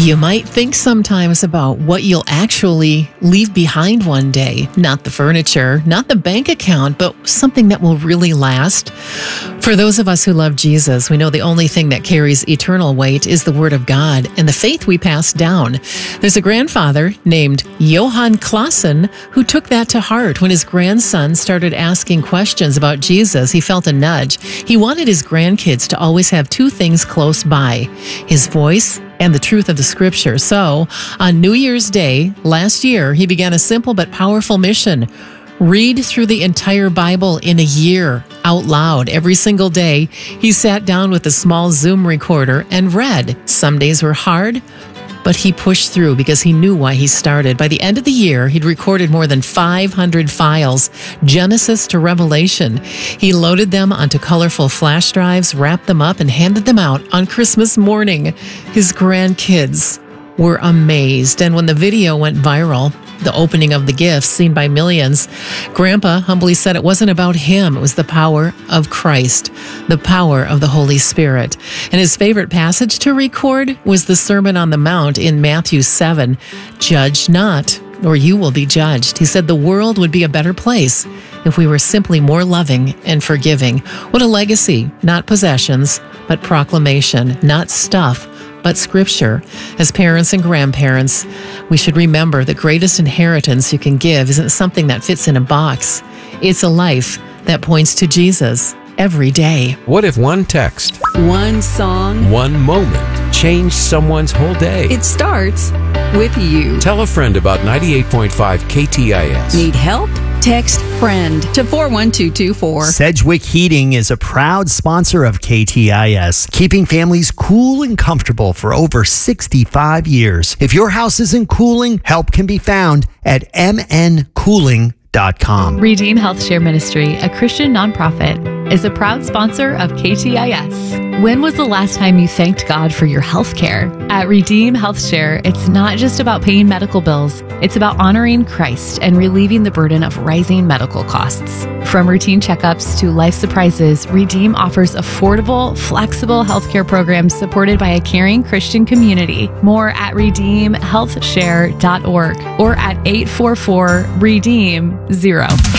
You might think sometimes about what you'll actually leave behind one day. Not the furniture, not the bank account, but something that will really last. For those of us who love Jesus, we know the only thing that carries eternal weight is the Word of God and the faith we pass down. There's a grandfather named Johann Clausen who took that to heart. When his grandson started asking questions about Jesus, he felt a nudge. He wanted his grandkids to always have two things close by: his voice and the truth of the Scripture. So, on New Year's Day last year, he began a simple but powerful mission. Read through the entire Bible in a year out loud. Every single day, he sat down with a small Zoom recorder and read. Some days were hard, but he pushed through because he knew why he started. By the end of the year, he'd recorded more than 500 files, Genesis to Revelation. He loaded them onto colorful flash drives, wrapped them up, and handed them out on Christmas morning. His grandkids were amazed. And when the video went viral, the opening of the gifts seen by millions, Grandpa humbly said it wasn't about him. It was the power of Christ, the power of the Holy Spirit. And his favorite passage to record was the Sermon on the Mount in Matthew 7. Judge not, or you will be judged. He said the world would be a better place if we were simply more loving and forgiving. What a legacy, not possessions, but proclamation, not stuff, but Scripture. As parents and grandparents, we should remember the greatest inheritance you can give isn't something that fits in a box. It's a life that points to Jesus every day. What if one text, one song, one moment changed someone's whole day? It starts with you. Tell a friend about 98.5 KTIS. Need help? Text FRIEND to 41224. Sedgwick Heating is a proud sponsor of KTIS, keeping families cool and comfortable for over 65 years. If your house isn't cooling, help can be found at mncooling.com. Redeem Health Share Ministry, a Christian nonprofit, is a proud sponsor of KTIS. When was the last time you thanked God for your health care? At Redeem Health Share, it's not just about paying medical bills. It's about honoring Christ and relieving the burden of rising medical costs. From routine checkups to life surprises, Redeem offers affordable, flexible healthcare programs supported by a caring Christian community. More at redeemhealthshare.org or at 844-REDEEM-0.